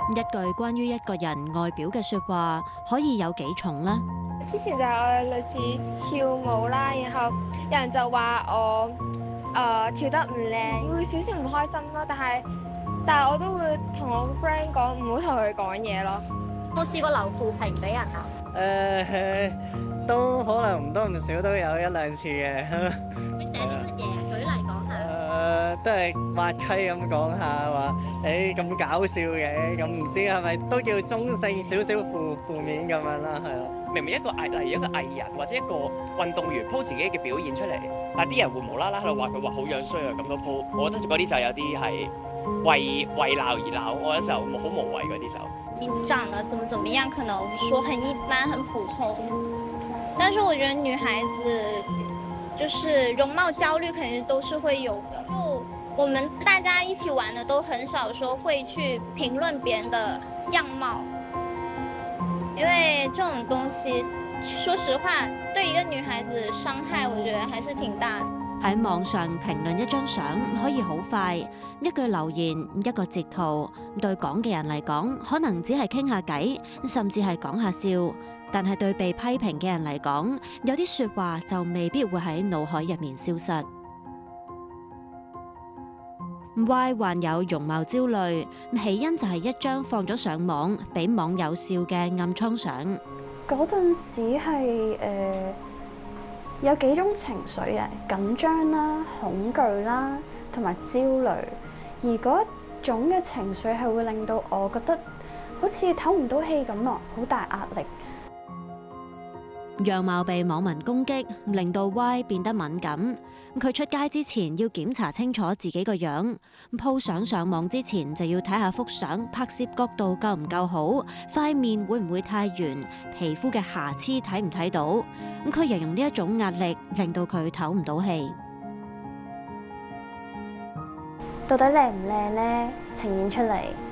一句關於一個人外表嘅說話，可以有幾重呢？ 之前就有類似跳舞啦，然後有人就話我跳得唔靚，會少少唔開心咯。但係我都會同我個 friend 講，唔好同佢講嘢咯。 有冇試過留負評俾人啊？ 都可能唔多唔少都有一兩次嘅。 會寫啲乜嘢啊？舉例講下。 都係滑稽咁講下話，咁搞笑嘅，咁唔知係咪都叫中性少少負面咁樣啦，係咯。 明明例如一個藝人或者一個運動員 po 自己嘅表現出嚟，但係啲人會無啦啦喺度話佢話好樣衰啊咁多 po，我覺得嗰啲就有啲係為鬧而鬧，我覺得就好無謂嗰啲就。 你長得怎麼樣，可能說很一般、很普通，但是我覺得女孩子就是容貌焦慮肯定都是會有的。就我們大家一起玩的都很少說會去評論別人的樣貌，因為這種東西說實話對一個女孩子傷害我覺得還是挺大的。 喺網上評論一張相可以好快，一句留言、一個截圖，對講嘅人嚟講可能只係傾下偈，甚至係講下笑。但係對被批評嘅人嚟講，有啲說話就未必會喺腦海入面消失。Y 患有容貌焦慮，起因就係一張放咗上網俾網友笑嘅暗瘡相。 嗰陣時係有幾種情緒嘅，緊張啦、恐懼啦，同埋焦慮。而嗰一種嘅情緒係會令到我覺得好似唞唔到氣咁咯，好大壓力。 樣貌被網民攻擊，令到 Y 變得敏感。佢出街之前要檢查清楚自己個樣，po相上網之前就要睇下幅相拍攝角度夠唔夠好，塊面會唔會太圓，皮膚嘅瑕疵睇唔睇到。佢形容呢一種壓力令到佢唞唔到氣。 到底靚唔靚呢？呈現出嚟。